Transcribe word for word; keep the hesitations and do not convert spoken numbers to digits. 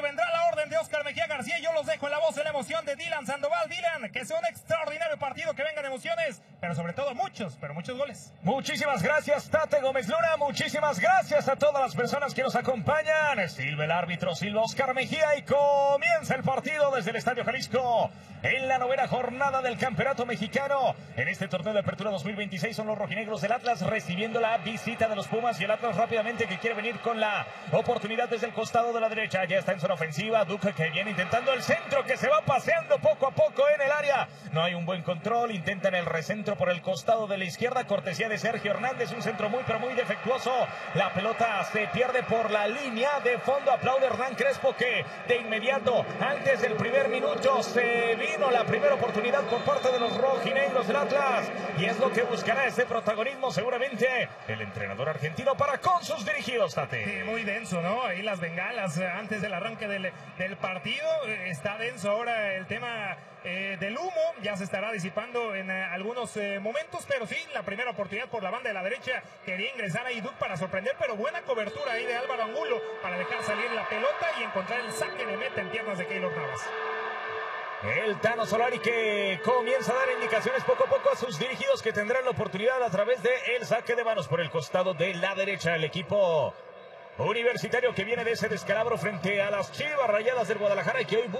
vendrá la orden de Oscar Mejía García. Yo los dejo en la voz de la emoción de Dylan Sandoval. Dylan, que sea un extraordinario partido, que vengan emociones, pero sobre todo muchos, pero muchos goles. Muchísimas gracias, Tate Gómez Luna. Muchísimas gracias a todas las personas que nos acompañan. Silva el árbitro, Silva Oscar Mejía, y comienza el partido desde el Estadio Jalisco en la novena jornada del Campeonato Mexicano. En este torneo de apertura dos mil veintiséis son los rojinegros del Atlas recibiendo la visita de los Pumas, y el Atlas rápidamente que quiere venir con la oportunidad desde el costado de la derecha. Ya está en zona ofensiva, Duque que viene intentando el centro, que se va paseando poco a poco en el área. No hay un buen control, intentan el recentro por el costado de la izquierda, cortesía de Sergio Hernández, un centro muy pero muy defectuoso. La pelota se pierde por la línea de fondo. Aplaude Hernán Crespo, que de inmediato, antes del primer minuto, se vino la primera oportunidad por parte de los rojinegros del Atlas, y es lo que buscará ese protagonismo seguramente el entrenador argentino para con sus dirigidos, Tate. Sí, muy denso, ¿no? Ahí las bengalas eh, antes del arranque del, del partido. Eh, está denso ahora el tema eh, del humo. Ya se estará disipando en eh, algunos eh, momentos, pero sí, la primera oportunidad por la banda de la derecha. Quería ingresar ahí Duke para sorprender, pero buena cobertura ahí de Álvaro Angulo para dejar salir la pelota y encontrar el saque de meta en piernas de Keylor Navas. El Tano Solari, que comienza a dar indicaciones poco a poco a sus dirigidos, que tendrán la oportunidad a través de el saque de manos por el costado de la derecha. El equipo universitario que viene de ese descalabro frente a las Chivas Rayadas del Guadalajara, y que hoy